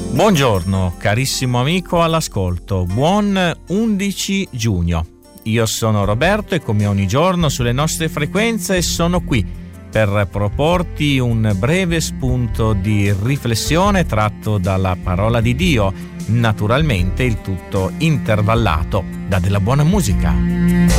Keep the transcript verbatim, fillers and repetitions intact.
Buongiorno carissimo amico all'ascolto, buon undici giugno. Io sono Roberto e come ogni giorno sulle nostre frequenze sono qui per proporti un breve spunto di riflessione tratto dalla parola di Dio, naturalmente il tutto intervallato da della buona musica.